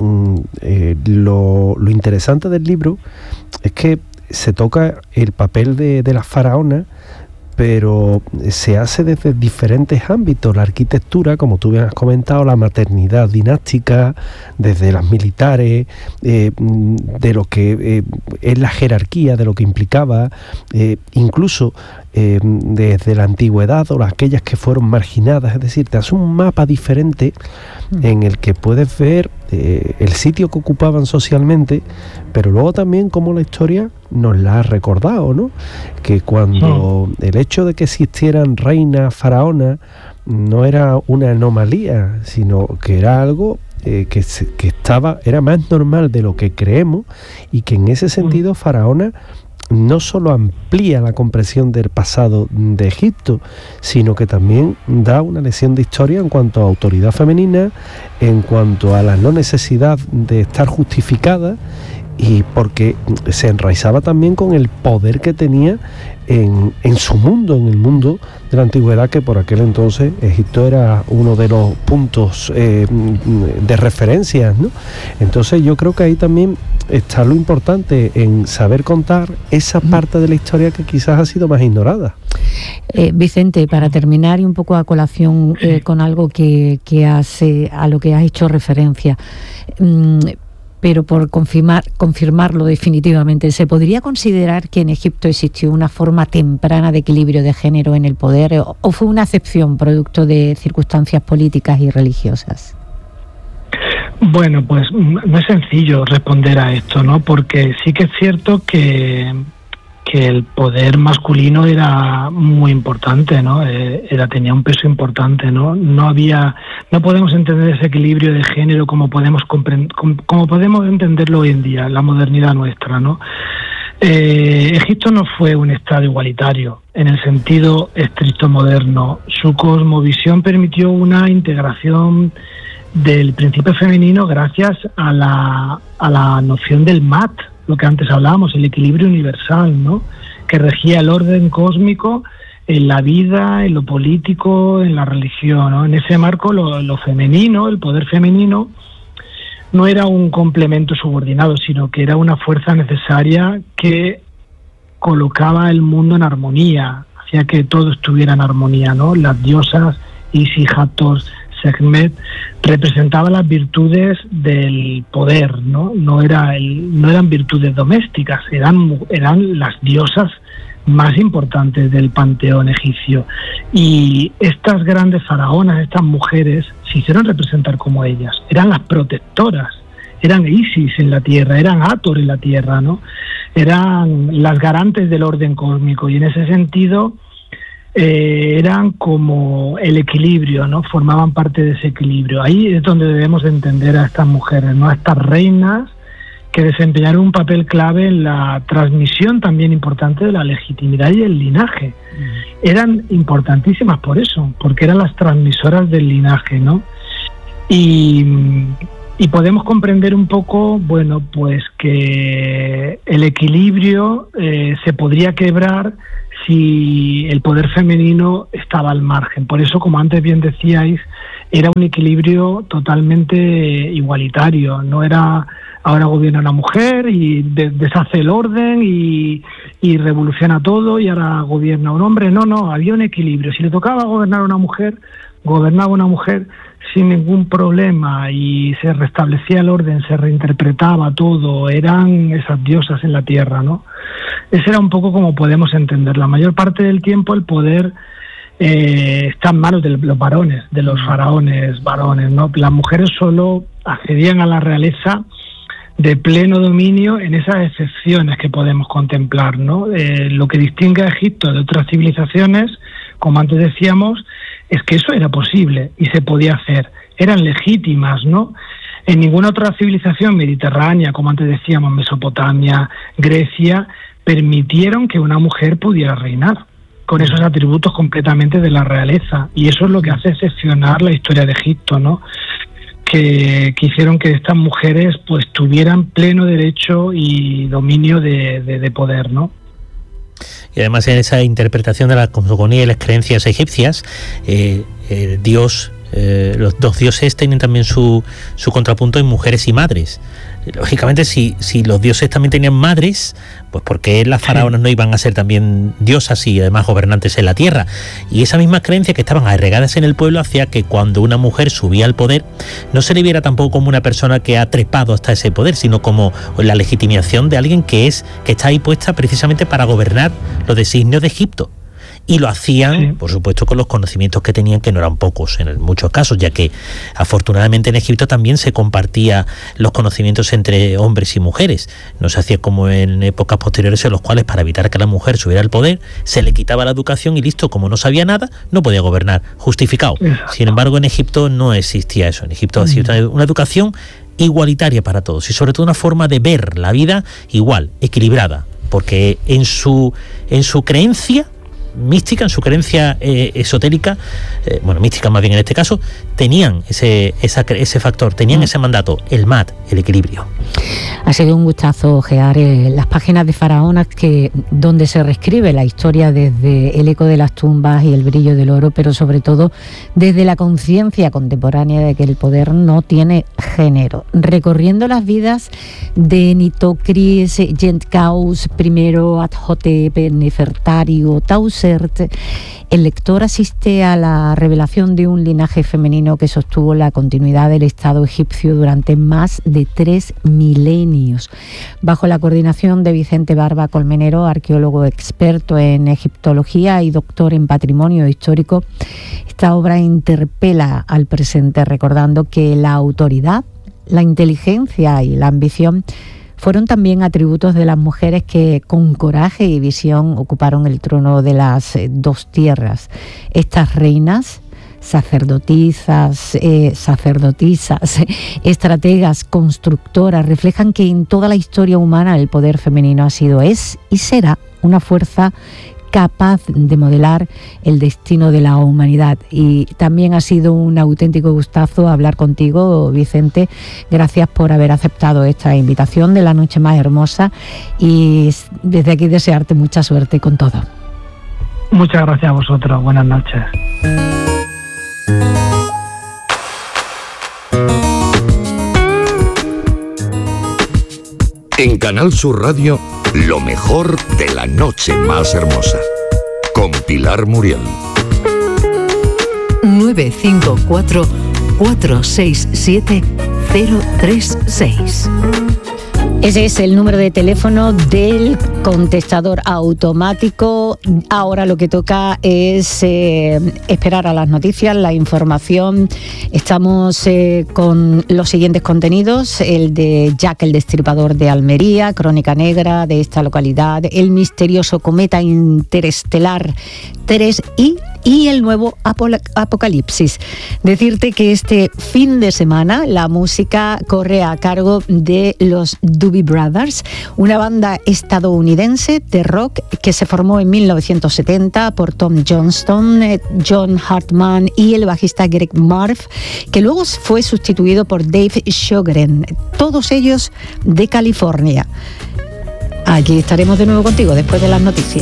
eh, lo, lo interesante del libro es que se toca el papel de, de las faraonas, pero se hace desde diferentes ámbitos: la arquitectura, como tú bien has comentado, la maternidad dinástica, desde las militares, eh, de lo que eh, es la jerarquía, de lo que implicaba, eh, incluso eh, desde la antigüedad o aquellas que fueron marginadas. Es decir, te hace un mapa diferente en el que puedes ver eh, el sitio que ocupaban socialmente, pero luego también cómo la historia nos la ha recordado, ¿no? Que cuando sí. el hecho de que existieran reinas, faraonas, no era una anomalía, sino que era algo eh, que, se, que estaba, era más normal de lo que creemos, y que en ese sentido faraona no solo amplía la comprensión del pasado de Egipto, sino que también da una lección de historia en cuanto a autoridad femenina, en cuanto a la no necesidad de estar justificada, y porque se enraizaba también con el poder que tenía en, en su mundo, en el mundo de la antigüedad, que por aquel entonces Egipto era uno de los puntos eh, de referencia, ¿no? Entonces yo creo que ahí también está lo importante en saber contar esa parte de la historia que quizás ha sido más ignorada. Eh, Vicente, para terminar y un poco a colación eh, con algo que, que hace, a lo que has hecho referencia, mm, pero por confirmar, confirmarlo definitivamente, ¿se podría considerar que en Egipto existió una forma temprana de equilibrio de género en el poder, o, o fue una excepción producto de circunstancias políticas y religiosas? Bueno, pues no es sencillo responder a esto, ¿no? Porque sí que es cierto que, que el poder masculino era muy importante, ¿no? Era, tenía un peso importante, ¿no? No había, no podemos entender ese equilibrio de género como podemos comprend, como, como podemos entenderlo hoy en día, la modernidad nuestra, ¿no? Eh, Egipto no fue un estado igualitario en el sentido estricto moderno. Su cosmovisión permitió una integración del principio femenino gracias a la, a la noción del mat, lo que antes hablábamos, el equilibrio universal, ¿no? Que regía el orden cósmico en la vida, en lo político, en la religión, ¿no? En ese marco lo, lo femenino, el poder femenino, no era un complemento subordinado, sino que era una fuerza necesaria que colocaba el mundo en armonía, hacía que todo estuviera en armonía, ¿no? Las diosas Isis, Hathor, Sekhmet representaba las virtudes del poder, ¿no? No era el, no eran virtudes domésticas, eran eran las diosas más importantes del panteón egipcio. Y estas grandes faraonas, estas mujeres, se hicieron representar como ellas. Eran las protectoras, eran Isis en la tierra, eran Hathor en la tierra, ¿no? Eran las garantes del orden cósmico, y en ese sentido eh, eran como el equilibrio, ¿no? Formaban parte de ese equilibrio. Ahí es donde debemos de entender a estas mujeres, ¿no? A estas reinas que desempeñaron un papel clave en la transmisión también importante de la legitimidad y el linaje. Mm. Eran importantísimas por eso, porque eran las transmisoras del linaje, ¿no? Y, y podemos comprender un poco, bueno, pues que el equilibrio eh, se podría quebrar si el poder femenino estaba al margen. Por eso, como antes bien decíais, era un equilibrio totalmente igualitario, no era ahora gobierna una mujer y de, deshace el orden y, y revoluciona todo, y ahora gobierna un hombre. No, no, había un equilibrio. Si le tocaba gobernar a una mujer, gobernaba una mujer sin ningún problema, y se restablecía el orden, se reinterpretaba todo, eran esas diosas en la tierra, ¿no? Ese era un poco como podemos entender. La mayor parte del tiempo el poder eh, está en manos de los varones, de los faraones varones, ¿no? Las mujeres solo accedían a la realeza de pleno dominio en esas excepciones que podemos contemplar, ¿no? Eh, lo que distingue a Egipto de otras civilizaciones, como antes decíamos, es que eso era posible y se podía hacer, eran legítimas, ¿no? En ninguna otra civilización mediterránea, como antes decíamos, Mesopotamia, Grecia, permitieron que una mujer pudiera reinar con esos atributos completamente de la realeza, y eso es lo que hace excepcionar la historia de Egipto, ¿no? Que, que hicieron que estas mujeres pues tuvieran pleno derecho y dominio de, de, de poder, ¿no? Y además, en esa interpretación de la cosmogonía y las creencias egipcias, eh, el dios, eh, los dos dioses tienen también su, su contrapunto en mujeres y madres. Lógicamente, si, si los dioses también tenían madres, pues ¿por qué las faraonas no iban a ser también diosas y además gobernantes en la tierra? Y esa misma creencia que estaban arraigadas en el pueblo hacía que cuando una mujer subía al poder, no se le viera tampoco como una persona que ha trepado hasta ese poder, sino como la legitimación de alguien que es que está ahí puesta precisamente para gobernar los designios de Egipto. Y lo hacían, sí, por supuesto, con los conocimientos que tenían, que no eran pocos en muchos casos, ya que afortunadamente en Egipto también se compartía los conocimientos entre hombres y mujeres. No se hacía como en épocas posteriores, en los cuales, para evitar que la mujer subiera al poder, se le quitaba la educación y listo, como no sabía nada, no podía gobernar, justificado. Sin embargo, en Egipto no existía eso. En Egipto mm. existía una educación igualitaria para todos, y sobre todo una forma de ver la vida igual, equilibrada, porque en su, en su creencia mística, en su creencia eh, esotérica, eh, bueno, mística más bien en este caso, tenían ese, esa, ese factor, tenían mm. ese mandato, el mat, el equilibrio. Ha sido un gustazo ojear eh, las páginas de Faraonas, que donde se reescribe la historia desde el eco de las tumbas y el brillo del oro, pero sobre todo desde la conciencia contemporánea de que el poder no tiene género. Recorriendo las vidas de Nitocris, Gentkaus, primero Adhotep, Nefertari o Tausert, el lector asiste a la revelación de un linaje femenino que sostuvo la continuidad del Estado egipcio durante más de tres milenios. Bajo la coordinación de Vicente Barba Colmenero, arqueólogo experto en egiptología y doctor en patrimonio histórico, esta obra interpela al presente, recordando que la autoridad, la inteligencia y la ambición fueron también atributos de las mujeres que con coraje y visión ocuparon el trono de las dos tierras. Estas reinas, sacerdotisas, eh, sacerdotisas, estrategas, constructoras, reflejan que en toda la historia humana el poder femenino ha sido, es y será una fuerza capaz de modelar el destino de la humanidad. Y también ha sido un auténtico gustazo hablar contigo, Vicente. Gracias por haber aceptado esta invitación de La Noche Más Hermosa, y desde aquí desearte mucha suerte con todo. Muchas gracias a vosotros. Buenas noches. En Canal Sur Radio, lo mejor de La Noche Más Hermosa, con Pilar Muriel. nueve cinco cuatro, cuatro seis siete, cero tres seis. Ese es el número de teléfono del contestador automático. Ahora lo que toca es eh, esperar a las noticias, la información. Estamos eh, con los siguientes contenidos: el de Jack el Destripador de Almería, Crónica Negra de esta localidad, el misterioso cometa interestelar tres I y el nuevo Apocalipsis. Decirte que este fin de semana la música corre a cargo de los Doobie Brothers, una banda estadounidense de rock que se formó en mil novecientos setenta por Tom Johnston, John Hartman y el bajista Greg Murphy, que luego fue sustituido por Dave Sjogren, todos ellos de California. Aquí estaremos de nuevo contigo después de las noticias.